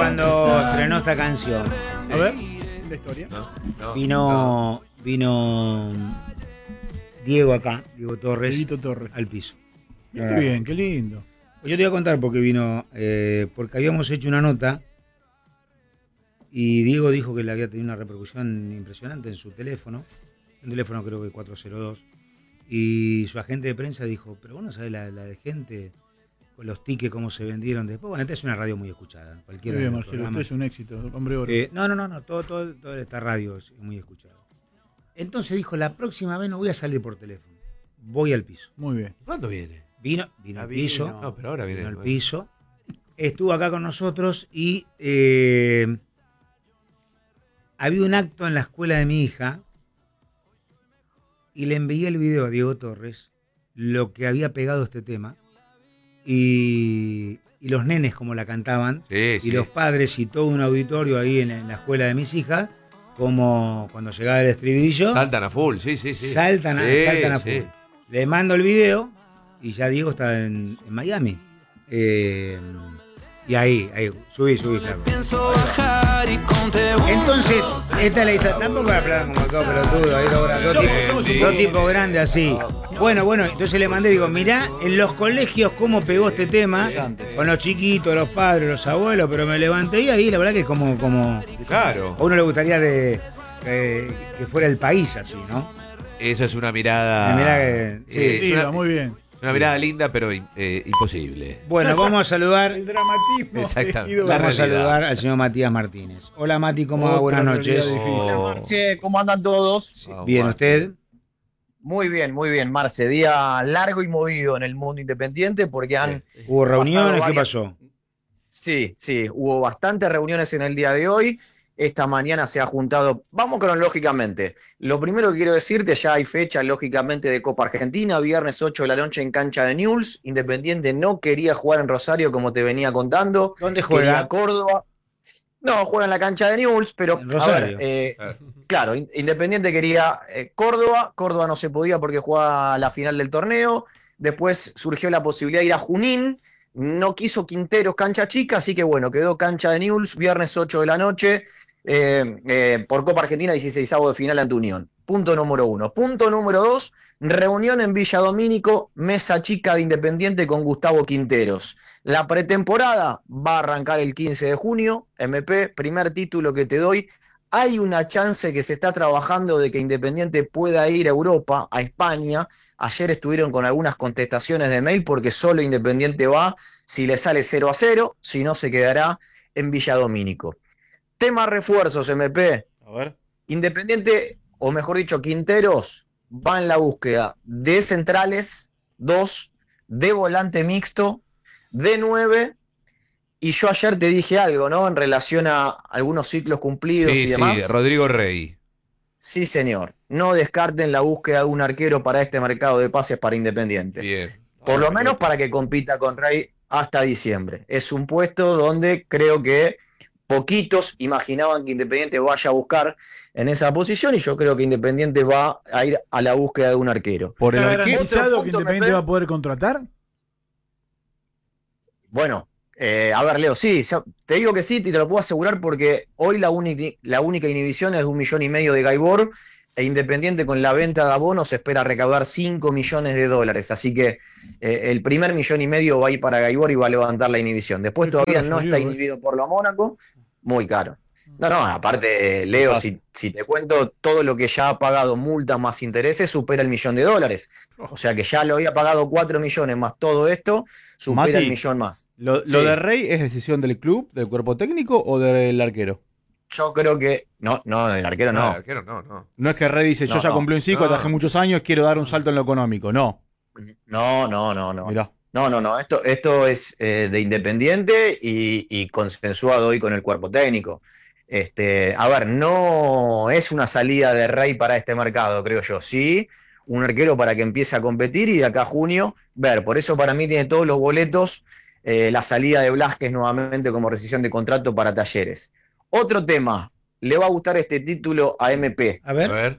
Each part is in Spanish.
cuando estrenó esta canción. A ver, la historia. Vino Diego acá, Diego Torres, Torres, al piso. Qué bien, qué lindo. Yo te voy a contar por qué vino, porque habíamos hecho una nota y Diego dijo que le había tenido una repercusión impresionante en su teléfono, un teléfono creo que 402, y su agente de prensa dijo, pero vos no sabés la de gente, con los tickets, cómo se vendieron después. Bueno, esta es una radio muy escuchada. Cualquiera. Muy bien, Marcelo, usted es un éxito, hombre oro. No, toda esta radio es muy escuchada. Entonces dijo, la próxima vez no voy a salir por teléfono, voy al piso. Muy bien. ¿Cuándo viene? Vino al piso. No, pero ahora viene. Vino al piso. Estuvo acá con nosotros y había un acto en la escuela de mi hija y le envié el video a Diego Torres, lo que había pegado este tema y los nenes como la cantaban y los padres y todo un auditorio ahí en la escuela de mis hijas, como cuando llegaba el estribillo. Saltan a full, sí. Saltan a full. Le mando el video y ya Diego está en Miami. Y ahí, subí, claro. Entonces, esta es la historia. Tampoco me hablaban como todo pelotudo, ahí dos tipos grandes así. Bueno, entonces le mandé, digo, mirá en los colegios cómo pegó este tema, con los chiquitos, los padres, los abuelos, pero me levanté y ahí la verdad que es como claro. A uno le gustaría que fuera el país así, ¿no? Eso es una mirada. Muy bien. Una mirada linda, pero imposible. Bueno, vamos a saludar. El dramatismo. Exactamente. Vamos a saludar al señor Matías Martínez. Hola Mati, ¿cómo va? Buenas noches. Hola Marce, ¿cómo andan todos? Bien, ¿usted? Muy bien, Marce. Día largo y movido en el mundo independiente porque ¿Hubo reuniones? ¿Qué pasó? Sí, hubo bastantes reuniones en el día de hoy. Esta mañana se ha juntado, vamos cronológicamente. Lo primero que quiero decirte, ya hay fecha lógicamente de Copa Argentina, viernes 8 de la noche en cancha de Newell's. Independiente no quería jugar en Rosario como te venía contando. ¿Dónde juega? Quería Córdoba. No, juega en la cancha de Newell's, pero en Rosario. A ver, claro, Independiente quería Córdoba no se podía porque jugaba la final del torneo. Después surgió la posibilidad de ir a Junín. No quiso Quinteros, cancha chica, así que bueno, quedó cancha de Newell's, viernes 8 de la noche. Por Copa Argentina, 16avo de final ante Unión. Punto número 1. Punto número 2, reunión en Villa Domínico, mesa chica de Independiente con Gustavo Quinteros. La pretemporada va a arrancar el 15 de junio. MP, primer título que te doy. Hay una chance que se está trabajando de que Independiente pueda ir a Europa, a España. Ayer estuvieron con algunas contestaciones de mail porque solo Independiente va si le sale 0-0, si no se quedará en Villa Domínico. Tema refuerzos, MP. A ver. Independiente, o mejor dicho, Quinteros, va en la búsqueda de centrales, 2, de volante mixto, de 9, y yo ayer te dije algo, ¿no? En relación a algunos ciclos cumplidos y demás. Sí, Rodrigo Rey. Sí, señor. No descarten la búsqueda de un arquero para este mercado de pases para Independiente. Bien. Por lo menos para que compita con Rey hasta diciembre. Es un puesto donde creo que poquitos imaginaban que Independiente vaya a buscar en esa posición y yo creo que Independiente va a ir a la búsqueda de un arquero. ¿Por el Otro garantizado que punto, Independiente va a poder contratar? Bueno, a ver, Leo, sí, te digo que sí, y te lo puedo asegurar porque hoy la única inhibición es de 1,5 millones de Gaibor e Independiente con la venta de abonos espera recaudar 5 millones de dólares. Así que el primer 1,5 millones va a ir para Gaibor y va a levantar la inhibición. Después todavía no está inhibido por lo Mónaco, muy caro. No, aparte, Leo, si te cuento, todo lo que ya ha pagado multas más intereses supera el $1,000,000. O sea que ya lo había pagado 4 millones más todo esto, supera el millón más. ¿Lo de Rey es decisión del club, del cuerpo técnico o del arquero? Yo creo que. No, del arquero no. Del arquero no. No es que Rey dice, yo ya cumplí un ciclo, trabajé muchos años, quiero dar un salto en lo económico. No. No. Mirá. No. Esto es de Independiente y consensuado hoy con el cuerpo técnico. A ver, no es una salida de Rey para este mercado, creo yo. Sí, un arquero para que empiece a competir y de acá a junio ver. Por eso para mí tiene todos los boletos la salida de Blázquez nuevamente como rescisión de contrato para Talleres. Otro tema, le va a gustar este título a MP. A ver.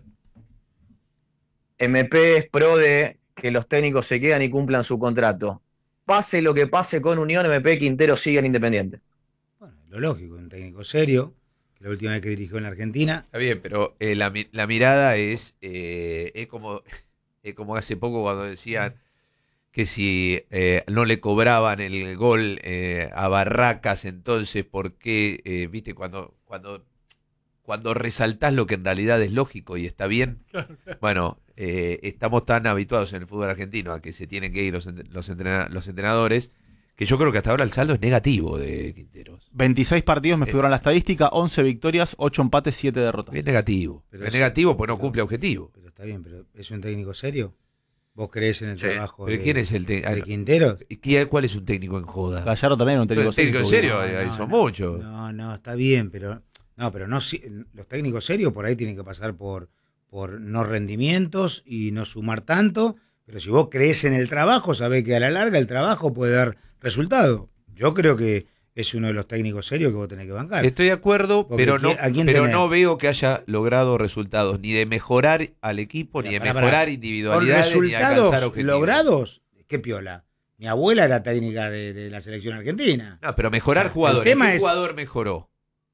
MP es pro de que los técnicos se quedan y cumplan su contrato. Pase lo que pase con Unión, MP Quintero sigue en Independiente. Bueno, lo lógico, un técnico serio, que la última vez que dirigió en la Argentina. Está bien, pero la mirada es como hace poco cuando decían que si no le cobraban el gol a Barracas, entonces, ¿por qué? ¿Viste? Cuando resaltás lo que en realidad es lógico y está bien. Claro. Bueno, estamos tan habituados en el fútbol argentino a que se tienen que ir los entrenadores, que yo creo que hasta ahora el saldo es negativo de Quinteros. 26 partidos me figuran la estadística, 11 victorias, 8 empates, 7 derrotas. Es negativo. Pero es es- negativo porque no pero- cumple objetivo. Pero está bien, pero ¿es un técnico serio? ¿Vos creés en el trabajo ¿Pero quién es el de técnico? Quinteros? ¿Cuál es un técnico en joda? Gallardo también era un técnico ¿Técnico en serio. serio? Ahí son muchos. No, está bien, pero no, los técnicos serios por ahí tienen que pasar por no rendimientos y no sumar tanto, pero si vos creés en el trabajo, sabés que a la larga el trabajo puede dar resultado. Yo creo que es uno de los técnicos serios que vos tenés que bancar. Estoy de acuerdo, Porque pero ¿a quién pero tenés? no veo que haya logrado resultados ni de mejorar al equipo, ni de Pará, mejorar pará. Con individualidades, ni de alcanzar resultados objetivos. logrados, qué piola. Mi abuela era técnica de la selección argentina. No, pero mejorar El jugadores. tema ¿A qué es- jugador mejoró?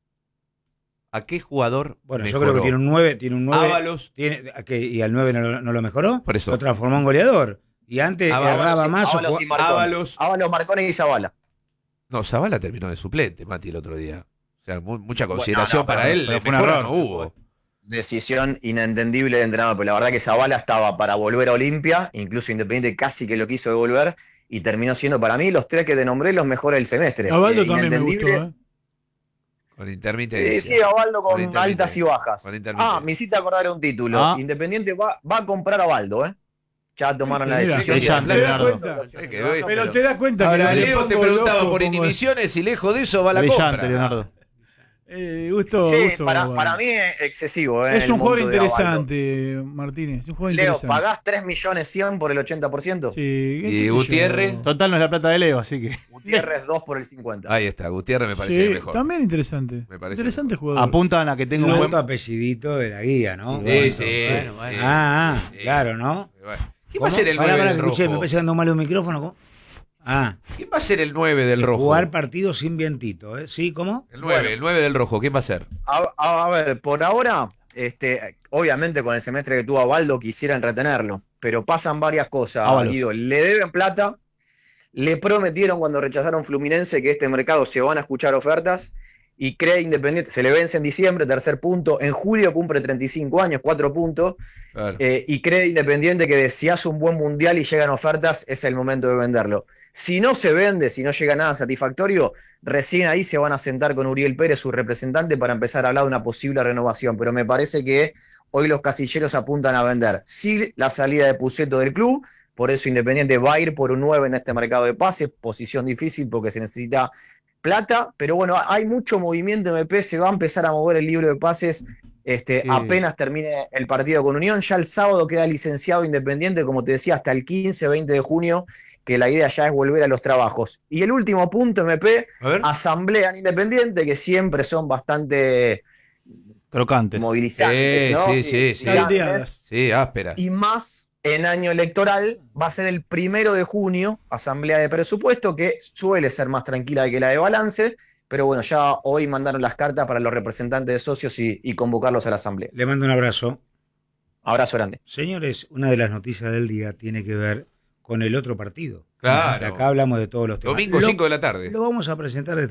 ¿A qué jugador Bueno, mejoró? yo creo que tiene un 9, Ábalos. y al 9 no lo mejoró, Por eso. lo transformó en goleador. Y antes Ábalos erraba más. o Ábalos y jugaba- Marconi. Ábalos. Ábalos, Marconi y Zabala. No, Zabala terminó de suplente, Mati, el otro día. O sea, mucha Bueno, consideración no, para pero- él. pero de fue un mejora error. no hubo. Decisión inentendible de entrenador, pero la verdad que Zabala estaba para volver a Olimpia, incluso Independiente casi que lo quiso devolver, y terminó siendo para mí los tres que te nombré los mejores del semestre. A Baldo también me Inentendible. gustó, ¿eh? Con intermitencia. Sí, a Baldo Con con intermitencia. altas y bajas. Con intermitencia. Me hiciste acordar un título. Ah. Independiente va a comprar a Baldo, ¿eh? Ya tomaron la Mira, decisión. brillante, de hacer- Leonardo. Pero te das cuenta Ahora, que Leo te pongo preguntaba loco por como- inhibiciones y lejos de eso va la Brillante, compra. Leonardo. Gusto, Sí, gusto, para bueno. mí es excesivo. Es el un jugador monto de Baldo. interesante, Martínez. Un jugador Leo, interesante. ¿pagás 3.100.000 por el 80%? Sí, ¿Y qué sé yo. Gutiérrez? Total no es la plata de Leo, así que Gutiérrez 2 por el 50. Ahí está, Gutiérrez me parece Sí, mejor. también interesante. Me parece Interesante jugador. apuntan a que tenga un Un buen... apellidito de la guía, ¿no? Sí. Claro, ¿no? Bueno. ¿Quién va a ¿Cómo? ser el Pará, 9 pará, del que escuché, me rojo? parece que ando mal un micrófono. ¿Cómo? ¿Quién va a ser el 9 del rojo? Jugar partidos sin vientito, ¿eh? ¿Sí? ¿Cómo? El 9, Bueno. el 9 del rojo, ¿quién va a ser? A ver, por ahora, obviamente con el semestre que tuvo a Baldo quisieran retenerlo, pero pasan varias cosas. Ábalos. Guido, le deben plata, le prometieron cuando rechazaron Fluminense que este mercado se van a escuchar ofertas y cree Independiente, se le vence en diciembre, tercer punto, en julio cumple 35 años, 4 puntos, Claro. y cree Independiente que si hace un buen mundial y llegan ofertas, es el momento de venderlo. Si no se vende, si no llega nada satisfactorio, recién ahí se van a sentar con Uriel Pérez, su representante, para empezar a hablar de una posible renovación. Pero me parece que hoy los casilleros apuntan a vender. Sí, la salida de Puceto del club, por eso Independiente va a ir por un 9 en este mercado de pases, posición difícil porque se necesita plata, pero bueno, hay mucho movimiento MP, se va a empezar a mover el libro de pases apenas termine el partido con Unión. Ya el sábado queda licenciado Independiente, como te decía, hasta el 15-20 de junio, que la idea ya es volver a los trabajos. Y el último punto, MP, A ver. asamblea en Independiente, que siempre son bastante Crocantes. movilizantes, ¿no? Sí. gigantes. Caldeadas. Sí, áspera. Y más en año electoral, va a ser el 1 de junio, asamblea de presupuesto, que suele ser más tranquila que la de balance, pero bueno, ya hoy mandaron las cartas para los representantes de socios y convocarlos a la asamblea. Le mando un abrazo. Abrazo grande. Señores, una de las noticias del día tiene que ver con el otro partido. Claro. Acá hablamos de todos los temas. Domingo 5 de la tarde. Lo vamos a presentar de